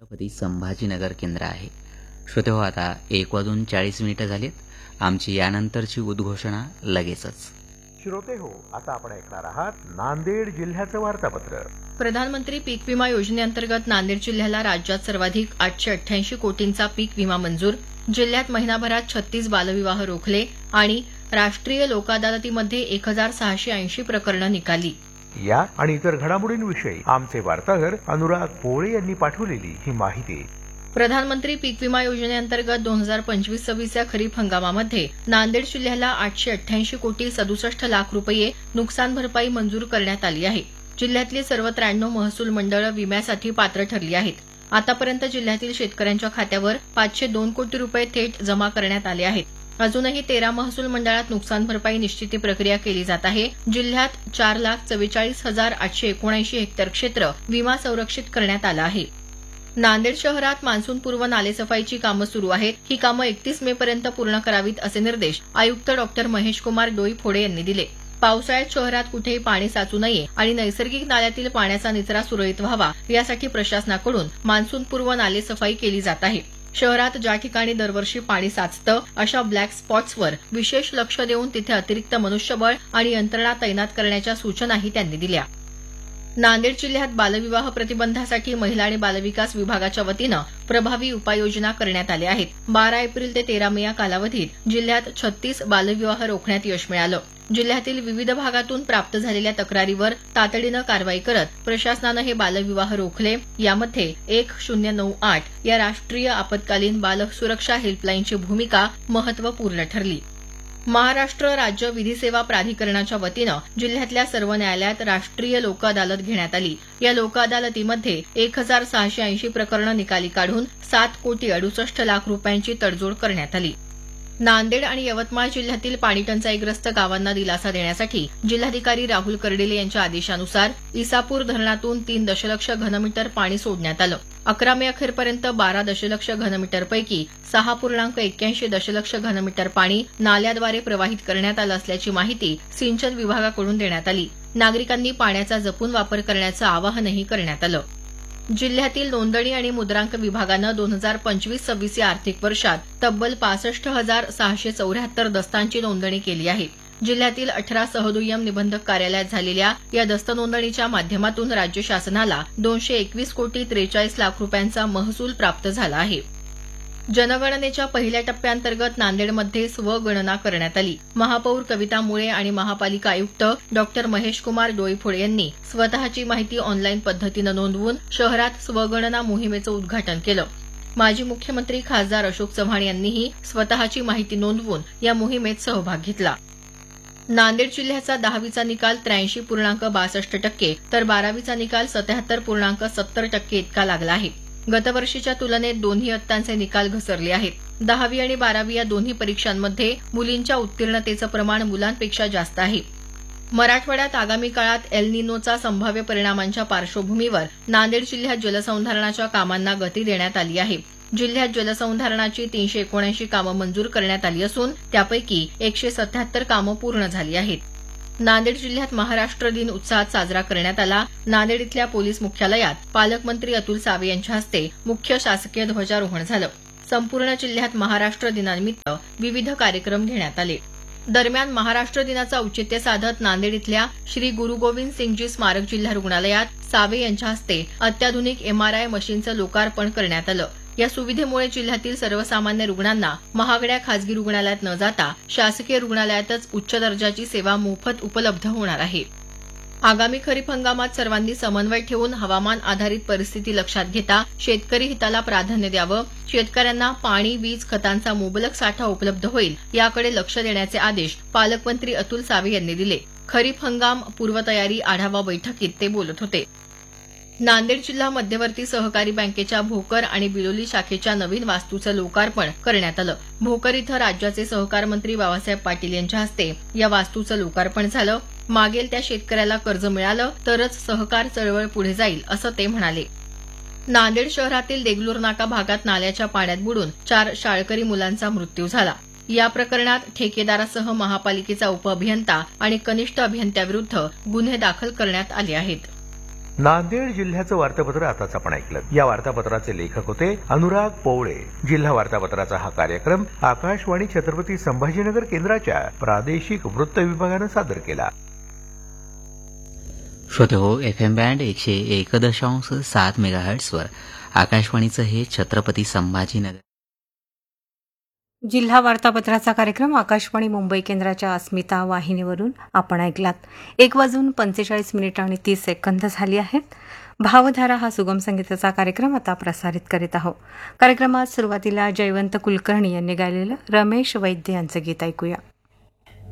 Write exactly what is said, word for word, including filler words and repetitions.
छत्रपती संभाजीनगर केंद्र आहे. श्रोतेहो, आता एक वाजून चाळीस मिनिटं झालीत. आमची यानंतरची उद्घोषणा लगेचच. श्रोते हो, आता आपण ऐकणार आहात नांदेड जिल्ह्याचं वार्तापत्र. प्रधानमंत्री पीक विमा योजनेअंतर्गत नांदेड जिल्ह्याला राज्यात सर्वाधिक आठशे अठ्ठ्याऐंशी कोटींचा पीक विमा मंजूर. जिल्ह्यात महिनाभरात छत्तीस बालविवाह रोखले आणि राष्ट्रीय लोक अदालतीमध्ये एक हजार सहाशे ऐंशी प्रकरणं निकाली. या आणि इतर घडामोडींविषयी आमचे वार्ताहर अनुराग पोळे यांनी पाठवलेली ही माहिती. प्रधानमंत्री पीक विमा योजनेअंतर्गत दोन हजार पंचवीस सव्वीस या खरीप हंगामामध्ये नांदेड जिल्ह्याला आठशे अठ्ठ्याऐंशी कोटी सदुसष्ट लाख रुपये नुकसान भरपाई मंजूर करण्यात आली आहे. जिल्ह्यातली सर्व त्र्याण्णव महसूल मंडळं विम्यासाठी पात्र ठरली आहेत. आतापर्यंत जिल्ह्यातील शेतकऱ्यांच्या खात्यावर पाचशे दोन कोटी रुपये थेट जमा करण्यात आले आहेत. अजूनही तेरा महसूल मंडळात नुकसान भरपाई निश्चिती प्रक्रिया केली जात आहे. जिल्ह्यात चार लाख चव्वेचाळीस हजार आठशे एकोणऐंशी हेक्टर क्षेत्र विमा संरक्षित करण्यात आलं आहे. नांदेड शहरात मान्सूनपूर्व नालेसफाईची कामं सुरू आहेत. ही कामं एकतीस मे पर्यंत पूर्ण करावीत असे निर्देश आयुक्त डॉक्टर महेशकुमार डोईफोडे यांनी दिले. पावसाळ्यात शहरात कुठेही पाणी साचू नये आणि नैसर्गिक नाल्यातील पाण्याचा निचरा सुरळीत व्हावा यासाठी प्रशासनाकडून मान्सूनपूर्व नालेसफाई केली जात आहे. शहरात ज्या ठिकाणी दरवर्षी पाणी साचतं अशा ब्लॅक स्पॉट्सवर विशेष लक्ष देऊन तिथे अतिरिक्त मनुष्यबळ आणि यंत्रणा तैनात करण्याच्या सूचनाही त्यांनी दिल्या. नांदेड जिल्ह्यात बालविवाह प्रतिबंधासाठी महिला आणि बालविकास विभागाच्या वतीनं प्रभावी उपाययोजना करण्यात आल्या आहेत. बारा एप्रिल ते तेरा मे या कालावधीत जिल्ह्यात छत्तीस बालविवाह रोखण्यात यश मिळालं. जिल्ह्यातील विविध भागातून प्राप्त झालेल्या तक्रारीवर तातडीनं कारवाई करत प्रशासनानं हे बालविवाह रोखले. यामध्ये एक शून्य नऊ आठ या राष्ट्रीय आपत्कालीन बाल सुरक्षा हेल्पलाईनची भूमिका महत्वपूर्ण ठरली. महाराष्ट्र राज्य विधी सेवा प्राधिकरणाच्या वतीनं जिल्ह्यातल्या सर्व न्यायालयात राष्ट्रीय लोक अदालत घेण्यात आली. या लोक अदालतीमध्ये एक हजार सहाशे ऐंशी प्रकरणं निकाली काढून सात कोटी अडुसष्ट लाख रुपयांची तडजोड करण्यात आली. नांदेड आणि यवतमाळ जिल्ह्यातील पाणीटंचाईग्रस्त गावांना दिलासा देण्यासाठी जिल्हाधिकारी राहुल कर्डिले यांच्या आदेशानुसार इसापूर धरणातून तीन दशलक्ष घनमीटर पाणी सोडण्यात आलं. अकरा मे अखेरपर्यंत बारा दशलक्ष घनमीटरपैकी सहा पूर्णांक एक्क्याऐंशी दशलक्ष घनमीटर पाणी नाल्याद्वारे प्रवाहित करण्यात आलं असल्याची माहिती सिंचन विभागाकडून देण्यात आली. नागरिकांनी पाण्याचा जपून वापर करण्याचं आवाहनही करण्यात आलं. जिल्ह्यातील नोंदणी आणि मुद्रांक विभागानं दोन हजार पंचवीस सव्वीस या आर्थिक वर्षात तब्बल पासष्ट हजार सहाशे चौऱ्याहत्तर दस्तांची नोंदणी केली आहे. जिल्ह्यातील अठरा सहदुय्यम निबंधक कार्यालयात झालेल्या या दस्त नोंदणीच्या माध्यमातून राज्य शासनाला दोनशे एकवीस कोटी त्रेचाळीस लाख रुपयांचा महसूल प्राप्त झाला आहे. जनगणनेच्या पहिल्या टप्प्याअंतर्गत नांदेडमध्ये स्वगणना करण्यात आली. महापौर कविता मुळे आणि महापालिका आयुक्त डॉक्टर महेशकुमार डोईफोडे यांनी स्वतःची माहिती ऑनलाईन पद्धतीनं नोंदवून शहरात स्वगणना मोहिमेचं उद्घाटन केलं. माजी मुख्यमंत्री खासदार अशोक चव्हाण यांनीही स्वतःची माहिती नोंदवून या मोहिमेत सहभाग घेतला. नांदेड जिल्ह्याचा दहावीचा निकाल त्र्याऐंशी पूर्णांक बासष्ट टक्के तर बारावीचा निकाल सत्याहत्तर पूर्णांक सत्तर टक्के इतका लागला आहे. गतवर्षीच्या तुलनेत दोन्ही इयत्तांचे निकाल घसरले आहेत. दहावी आणि बारावी या दोन्ही परीक्षांमध्ये मुलींच्या उत्तीर्णतेचं प्रमाण मुलांपेक्षा जास्त आहे. मराठवाड्यात आगामी काळात एल निनोचा संभाव्य परिणामांच्या पार्श्वभूमीवर नांदेड जिल्ह्यात जलसंधारणाच्या कामांना गती देण्यात आली आहे. जिल्ह्यात जलसंधारणाची तीनशे एकोणऐंशी कामं मंजूर करण्यात आली असून त्यापैकी एकशे सत्याहत्तर कामं पूर्ण झाली आहेत. नांदेड जिल्ह्यात महाराष्ट्र दिन उत्साहात साजरा करण्यात आला. नांदेड इथल्या पोलीस मुख्यालयात पालकमंत्री अतुल सावे यांच्या हस्ते मुख्य शासकीय ध्वजारोहण झालं. संपूर्ण जिल्ह्यात महाराष्ट्र दिनानिमित्त विविध कार्यक्रम घेण्यात आले. दरम्यान महाराष्ट्र दिनाचं औचित्य साधत नांदेड इथल्या श्री गुरु गोविंद सिंगजी स्मारक जिल्हा रुग्णालयात सावे यांच्या हस्ते अत्याधुनिक एमआरआय मशीनचं लोकार्पण करण्यात आलं. या सुविधेमुळे जिल्ह्यातील सर्वसामान्य रुग्णांना महागड्या खासगी रुग्णालयात न जाता शासकीय रुग्णालयातच उच्च दर्जाची सेवा मोफत उपलब्ध होणार आहे. आगामी खरीप हंगामात सर्वांनी समन्वय ठेवून हवामान आधारित परिस्थिती लक्षात घेता शेतकरी हिताला प्राधान्य द्यावं. शेतकऱ्यांना पाणी, वीज, खतांचा मुबलक साठा उपलब्ध होईल याकडे लक्ष देण्याचे आदेश पालकमंत्री अतुल सावे यांनी दिले. खरीप हंगाम पूर्वतयारी आढावा बैठकीत ते बोलत होते. नांदेड जिल्हा मध्यवर्ती सहकारी बँकेच्या भोकर आणि बिलोली शाखेच्या नवीन वास्तूचं लोकार्पण करण्यात आलं. भोकर इथं राज्याचे सहकार मंत्री बाबासाहेब पाटील यांच्या हस्ते या वास्तूचं लोकार्पण झालं. मागेल त्या शेतकऱ्याला कर्ज मिळालं तरच सहकार चळवळ पुढे जाईल असं ते म्हणाले. नांदेड शहरातील देगलूर नाका भागात नाल्याच्या पाण्यात बुडून चार शाळकरी मुलांचा मृत्यू झाला. या प्रकरणात ठेकेदारासह महापालिकेचा उपअभियंता आणि कनिष्ठ अभियंत्याविरुद्ध गुन्हे दाखल करण्यात आले आहेत. नांदेड जिल्ह्याचं वार्तापत्र आताच आपण ऐकलं. या वार्तापत्राचे लेखक होते अनुराग पोवळे. जिल्हा वार्तापत्राचा हा कार्यक्रम आकाशवाणी छत्रपती संभाजीनगर केंद्राच्या प्रादेशिक वृत्त विभागानं सादर केला. श्रोते हो, एफ एम बँड एकशे एक दशांश सात मेगाहर्ट्सवर आकाशवाणीचं हे छत्रपती संभाजीनगर. जिल्हा वार्तापत्राचा कार्यक्रम आकाशवाणी मुंबई केंद्राच्या अस्मिता वाहिनीवरून आपण ऐकलात. एक वाजून पंचेचाळीस मिनिटं आणि तीस सेकंद झाली आहेत. भावधारा हा सुगम संगीताचा कार्यक्रम आता प्रसारित करीत आहोत. कार्यक्रमात सुरुवातीला जयवंत कुलकर्णी यांनी गायलेलं रमेश वैद्य यांचं गीत ऐकूया.